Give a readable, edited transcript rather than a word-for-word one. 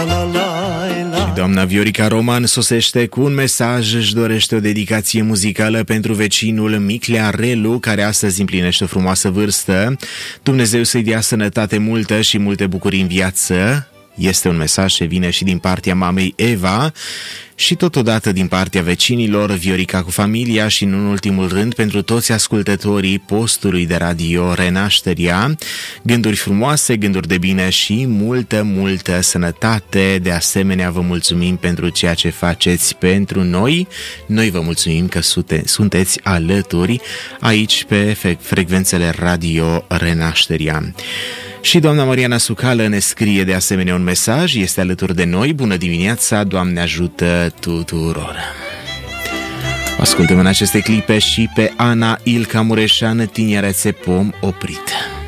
Doamna Viorica Roman sosește cu un mesaj, își dorește o dedicație muzicală pentru vecinul Miclea Relu, care astăzi împlinește o frumoasă vârstă. Dumnezeu să-i dea sănătate multă și multe bucurii în viață. Este un mesaj ce vine și din partea mamei Eva și totodată din partea vecinilor, Viorica cu familia și, în ultimul rând, pentru toți ascultătorii postului de radio Renașterea. Gânduri frumoase, gânduri de bine și multă sănătate. De asemenea, vă mulțumim pentru ceea ce faceți pentru noi. Noi vă mulțumim că sunteți alături aici pe frecvențele radio Renașterea. Și doamna Mariana Sucală ne scrie de asemenea un mesaj, este alături de noi. Bună dimineața, Doamne ajută tuturor! Ascultăm în aceste clipe și pe Ana Ilca Mureșan, Tinerețe Pom Oprit.